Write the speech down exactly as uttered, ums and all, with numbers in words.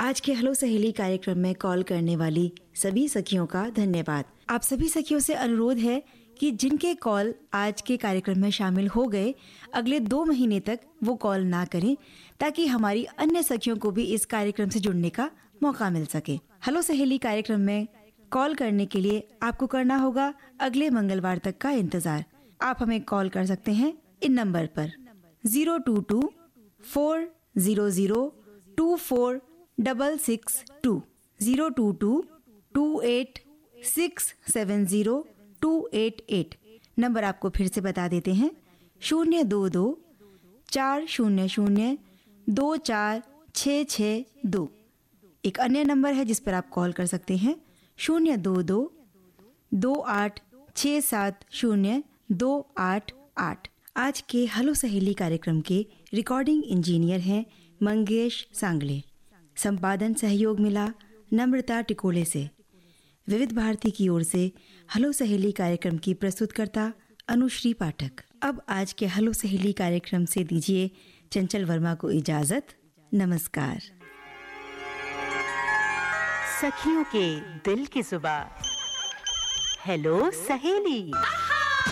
आज के हेलो सहेली कार्यक्रम में कॉल करने वाली सभी सखियों का धन्यवाद। आप सभी सखियों से अनुरोध है कि जिनके कॉल आज के कार्यक्रम में शामिल हो गए, अगले दो महीने तक वो कॉल ना करें, ताकि हमारी अन्य सखियों को भी इस कार्यक्रम से जुड़ने का मौका मिल सके। हेलो सहेली कार्यक्रम में कॉल करने के लिए आपको करना होगा अगले मंगलवार तक का इंतजार। आप हमें कॉल कर सकते हैं इन नंबर पर zero two two four zero zero two four double six two zero two two two at six seven zero two at at. Number आपको फिर से बता देते हैं शून्य दो दो चार शून्य शून्य दो चार छः छः दो। एक अन्य नंबर है जिस पर आप कॉल कर सकते हैं शून्य दो दो दो आठ छः सात शून्य दो आठ आठ। आज के हेलो सहेली कार्यक्रम के रिकॉर्डिंग इंजीनियर हैं मंगेश सांगले। संपादन सहयोग मिला नम्रता टिकोले से। विविध भारती की ओर से हेलो सहेली कार्यक्रम की प्रस्तुतकर्ता अनुश्री पाठक। अब आज के हेलो सहेली कार्यक्रम से दीजिए चंचल वर्मा को इजाजत। नमस्कार। सखियों के दिल की जुबान हेलो सहेली।